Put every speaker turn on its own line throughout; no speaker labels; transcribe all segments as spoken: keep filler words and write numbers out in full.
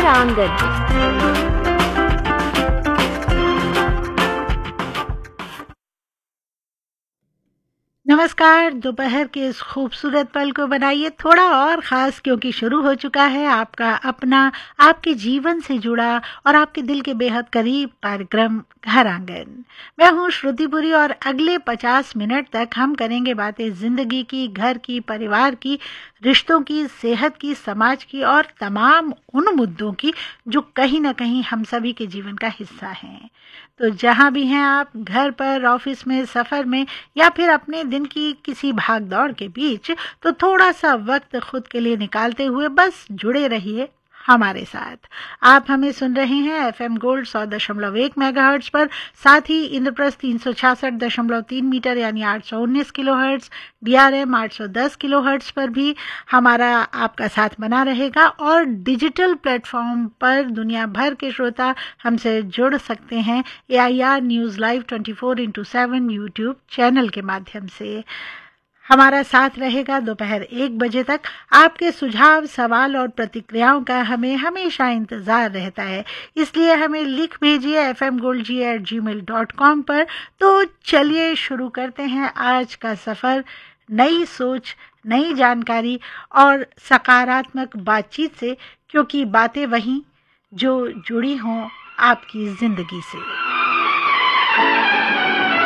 आंगन।
नमस्कार। दोपहर के इस खूबसूरत पल को बनाइए थोड़ा और ख़ास, क्योंकि शुरू हो चुका है आपका अपना, आपके जीवन से जुड़ा और आपके दिल के बेहद करीब कार्यक्रम घर आंगन। मैं हूँ श्रुतिपुरी और अगले पचास मिनट तक हम करेंगे बातें ज़िंदगी की, घर की, परिवार की, रिश्तों की, सेहत की, समाज की और तमाम उन मुद्दों की जो कहीं ना कहीं हम सभी के जीवन का हिस्सा हैं। तो जहाँ भी हैं आप, घर पर, ऑफिस में, सफ़र में या फिर अपने दिन की किसी भाग दौड़ के बीच, तो थोड़ा सा वक्त खुद के लिए निकालते हुए बस जुड़े रहिए हमारे साथ। आप हमें सुन रहे हैं एफएम गोल्ड सौ दशमलव एक मेगाहर्ट्ज पर, साथ ही इंद्रप्रस्थ तीन सौ छियासठ दशमलव तीन मीटर यानी आठ सौ उन्नीस किलोहर्ट्ज, डीआरएम आठ सौ दस किलोहर्ट्ज पर भी हमारा आपका साथ बना रहेगा और डिजिटल प्लेटफॉर्म पर दुनिया भर के श्रोता हमसे जुड़ सकते हैं AIR news live twenty four into seven YouTube channel के माध्यम से। हमारा साथ रहेगा दोपहर एक बजे तक। आपके सुझाव, सवाल और प्रतिक्रियाओं का हमें हमेशा इंतज़ार रहता है, इसलिए हमें लिख भेजिए एफ एम गोल्ड जी एट जी मेल डॉट कॉम पर। तो चलिए शुरू करते हैं आज का सफ़र नई सोच, नई जानकारी और सकारात्मक बातचीत से, क्योंकि बातें वहीं जो जुड़ी हों आपकी ज़िंदगी से।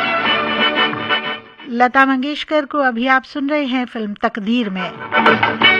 लता मंगेशकर को अभी आप सुन रहे हैं फिल्म तकदीर में।